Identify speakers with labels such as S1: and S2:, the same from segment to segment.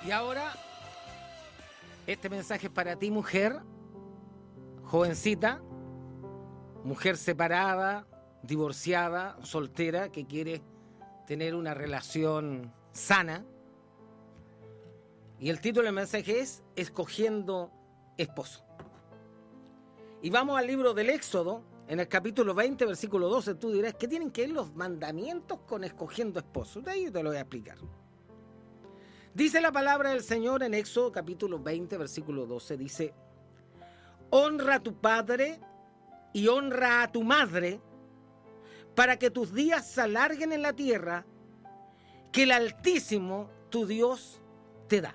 S1: Y ahora, este mensaje es para ti, mujer, jovencita, mujer separada, divorciada, soltera, que quiere tener una relación sana. Y el título del mensaje es Escogiendo Esposo. Y vamos al libro del Éxodo, en el capítulo 20, versículo 12. Tú dirás, ¿qué tienen que ver los mandamientos con escogiendo esposo? De ahí te lo voy a explicar. Dice la palabra del Señor en Éxodo capítulo 20, versículo 12. Dice, honra a tu padre y honra a tu madre, para que tus días se alarguen en la tierra que el Altísimo, tu Dios, te da.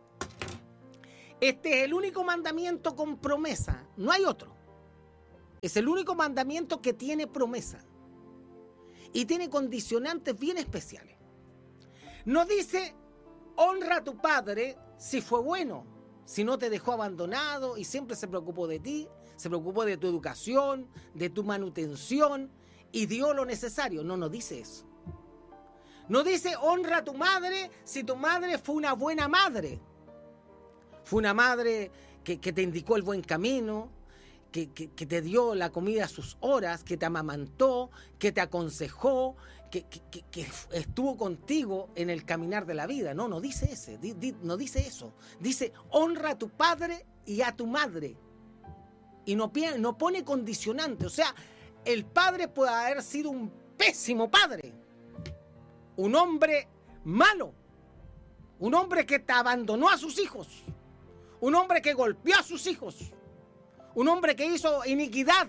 S1: Este es el único mandamiento con promesa, no hay otro. Es el único mandamiento que tiene promesa y tiene condicionantes bien especiales. No dice, honra a tu padre si fue bueno, si no te dejó abandonado y siempre se preocupó de ti, se preocupó de tu educación, de tu manutención y dio lo necesario. No dice eso. No dice, honra a tu madre si tu madre fue una buena madre. Fue una madre que te indicó el buen camino, que te dio la comida a sus horas, que te amamantó, que te aconsejó, que estuvo contigo en el caminar de la vida. No dice no dice eso. Dice, honra a tu padre y a tu madre. Y no pone condicionante. O sea, el padre puede haber sido un pésimo padre. Un hombre malo. Un hombre que te abandonó a sus hijos. Un hombre que golpeó a sus hijos. Un hombre que hizo iniquidad.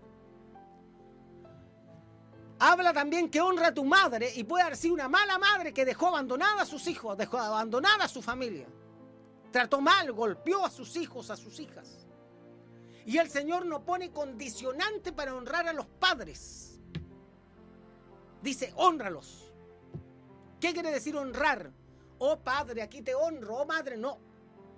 S1: Habla también que honra a tu madre y puede haber sido una mala madre que dejó abandonada a sus hijos, dejó abandonada a su familia. Trató mal, golpeó a sus hijos, a sus hijas. Y el Señor no pone condicionante para honrar a los padres. Dice, hónralos. ¿Qué quiere decir honrar? Oh padre, aquí te honro, oh madre, no.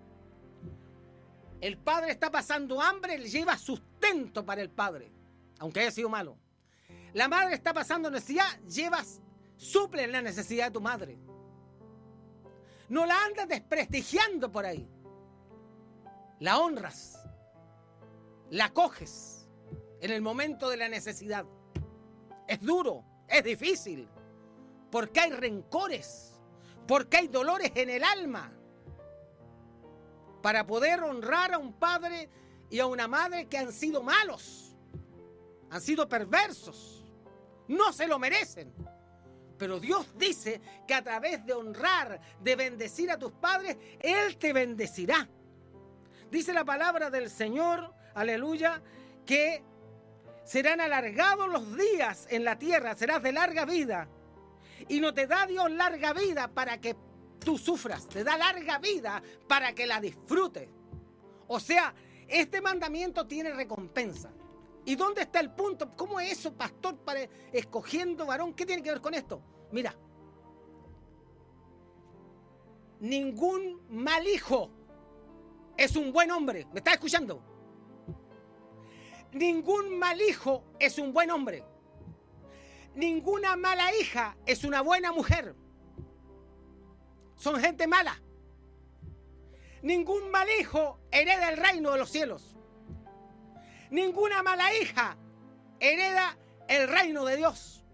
S1: El padre está pasando hambre, él lleva sustento para el padre, aunque haya sido malo. La madre está pasando necesidad, suple la necesidad de tu madre. No la andas desprestigiando por ahí. La honras, la coges en el momento de la necesidad. Es duro, es difícil, porque hay rencores, porque hay dolores en el alma. Para poder honrar a un padre y a una madre que han sido malos, han sido perversos, no se lo merecen. Pero Dios dice que a través de honrar, de bendecir a tus padres, Él te bendecirá. Dice la palabra del Señor, aleluya, que serán alargados los días en la tierra, serás de larga vida. Y no te da Dios larga vida para que tú sufras, te da larga vida para que la disfrutes. O sea, este mandamiento tiene recompensa. ¿Y dónde está el punto? ¿Cómo es eso, pastor, para escogiendo varón? ¿Qué tiene que ver con esto? Mira, ningún mal hijo es un buen hombre. ¿Me estás escuchando? Ningún mal hijo es un buen hombre. Ninguna mala hija es una buena mujer. Son gente mala. Ningún mal hijo hereda el reino de los cielos. Ninguna mala hija hereda el reino de Dios.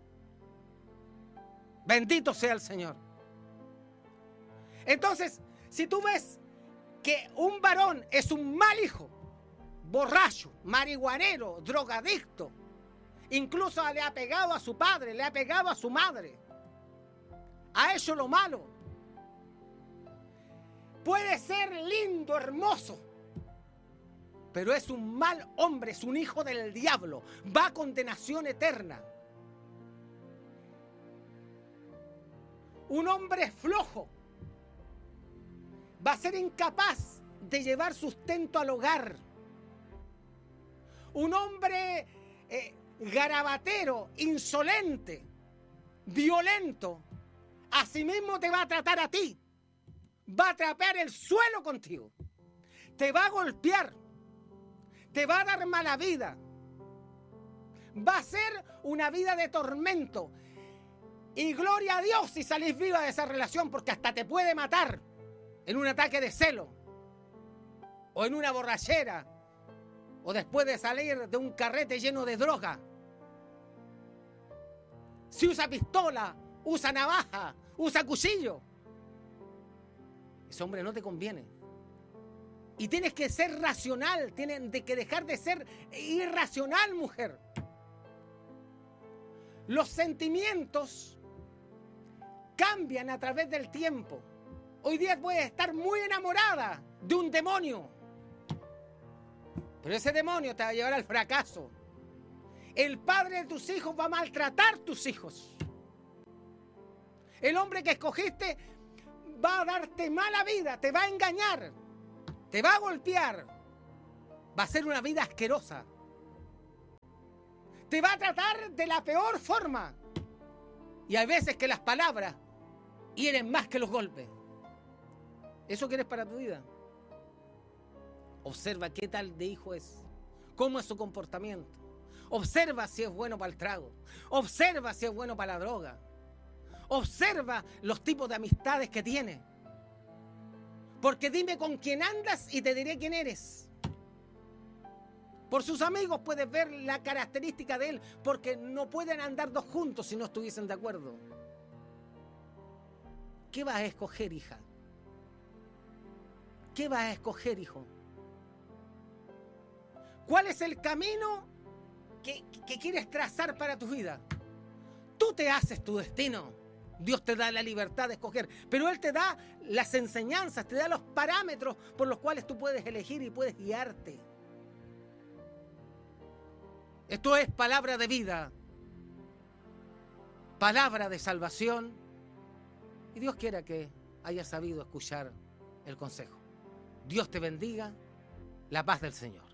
S1: Bendito sea el Señor. Entonces, si tú ves que un varón es un mal hijo, borracho, marihuanero, drogadicto, incluso le ha pegado a su padre, le ha pegado a su madre, ha hecho lo malo, puede ser lindo, hermoso, pero es un mal hombre, es un hijo del diablo, va a condenación eterna. Un hombre flojo va a ser incapaz de llevar sustento al hogar. Un hombre garabatero, insolente, violento, asimismo te va a tratar a ti. Va a trapear el suelo contigo. Te va a golpear. Te va a dar mala vida. Va a ser una vida de tormento. Y gloria a Dios si salís viva de esa relación, porque hasta te puede matar. en un ataque de celo, o en una borrachera, o después de salir de un carrete lleno de droga. Si usa pistola, usa navaja, usa cuchillo, ese hombre no te conviene. Y tienes que ser racional, tienes que dejar de ser irracional, mujer. Los sentimientos cambian a través del tiempo. Hoy día puedes estar muy enamorada de un demonio, pero ese demonio te va a llevar al fracaso. El padre de tus hijos va a maltratar a tus hijos. El hombre que escogiste va a darte mala vida, te va a engañar, te va a golpear, va a ser una vida asquerosa. Te va a tratar de la peor forma. Y hay veces que las palabras hieren más que los golpes. ¿Eso quieres para tu vida? Observa qué tal de hijo es, cómo es su comportamiento. Observa si es bueno para el trago. Observa si es bueno para la droga. Observa los tipos de amistades que tiene. Porque dime con quién andas y te diré quién eres. Por sus amigos puedes ver la característica de él, porque no pueden andar dos juntos si no estuviesen de acuerdo. ¿Qué vas a escoger, hija? ¿Qué vas a escoger, hijo? ¿Cuál es el camino que quieres trazar para tu vida? Tú te haces tu destino. Dios te da la libertad de escoger, pero Él te da las enseñanzas, te da los parámetros por los cuales tú puedes elegir y puedes guiarte. Esto es palabra de vida, palabra de salvación, y Dios quiera que hayas sabido escuchar el consejo. Dios te bendiga, la paz del Señor.